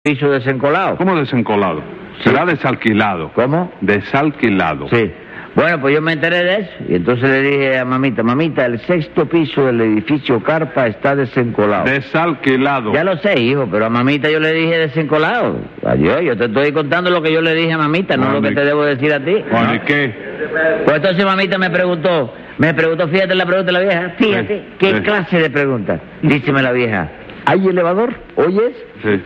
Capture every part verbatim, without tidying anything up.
piso desencolado. ¿Cómo desencolado? Sí. Será desalquilado. ¿Cómo? Desalquilado. Sí. Bueno, pues yo me enteré de eso y entonces le dije a mamita, mamita, el sexto piso del edificio Carpa está desencolado. Desalquilado. Ya lo sé, hijo, pero a mamita yo le dije desencolado. Adiós, yo te estoy contando lo que yo le dije a mamita, no Bueno, lo que y- te debo decir a ti. Bueno, ¿no? ¿y qué? Pues entonces mamita me preguntó, me preguntó, fíjate la pregunta de la vieja, fíjate, Sí, ¿qué sí. clase de pregunta? Díceme la vieja, ¿hay elevador? ¿Oyes? Sí.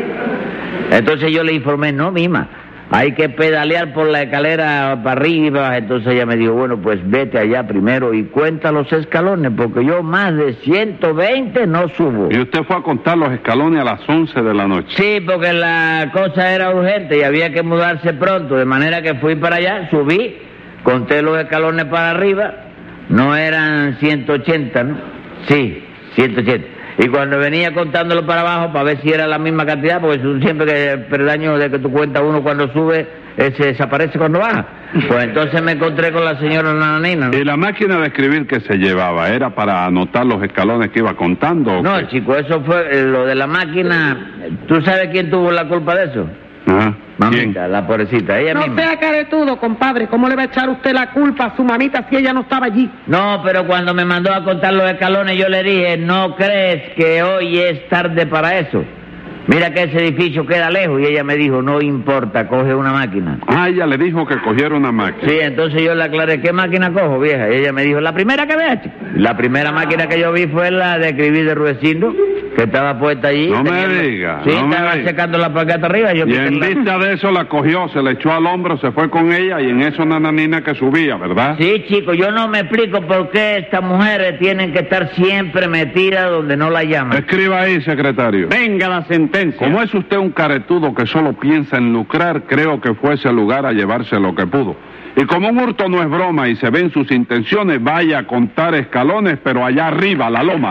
Entonces yo le informé, no, mima, hay que pedalear por la escalera para arriba. Entonces ella me dijo, bueno, pues vete allá primero y cuenta los escalones, porque yo más de ciento veinte no subo. Y usted fue a contar los escalones a las once de la noche. Sí, porque la cosa era urgente y había que mudarse pronto, de manera que fui para allá, subí, conté los escalones para arriba, no eran ciento ochenta, ¿no? Sí, ciento ochenta. Y cuando venía contándolo para abajo, para ver si era la misma cantidad, porque tú siempre que el perdaño de que tú cuentas uno cuando sube, eh, se desaparece cuando baja. Pues entonces me encontré con la señora Nananina, ¿no? ¿Y la máquina de escribir que se llevaba era para anotar los escalones que iba contando? ¿o No, qué? chico, eso fue eh, lo de la máquina. ¿Tú sabes quién tuvo la culpa de eso? Ajá. ¿Quién? Mamita, la pobrecita, ella No misma. sea caretudo, compadre. ¿Cómo le va a echar usted la culpa a su mamita si ella no estaba allí? No, pero cuando me mandó a contar los escalones yo le dije, ¿no crees que hoy es tarde para eso? Mira que ese edificio queda lejos. Y ella me dijo, no importa, coge una máquina. Ah, ella le dijo que cogiera una máquina. Sí, entonces yo le aclaré, ¿qué máquina cojo, vieja? Y ella me dijo, la primera que veas, chico. La primera máquina que yo vi fue la de escribir de Ruecindo, que estaba puesta allí. No me Tenía- diga, Sí, no me estaba diga. secando la plaqueta arriba. Yo Y quité en la- vista de eso la cogió, se le echó al hombro, se fue con ella y en eso Nananina que subía, ¿verdad? Sí, chico, yo no me explico por qué estas mujeres tienen que estar siempre metidas donde no la llaman. Escriba ahí, secretario. Venga la sentencia. Como es usted un caretudo que solo piensa en lucrar, creo que fue ese lugar a llevarse lo que pudo. Y como un hurto no es broma y se ven sus intenciones, vaya a contar escalones, pero allá arriba, la loma.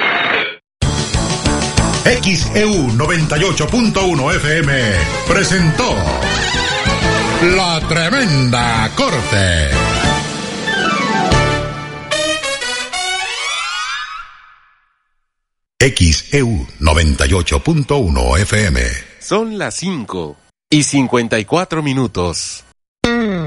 X E U noventa y ocho punto uno F M presentó La Tremenda Corte. X E U noventa y ocho punto uno F M. Son las cinco y cincuenta y cuatro minutos.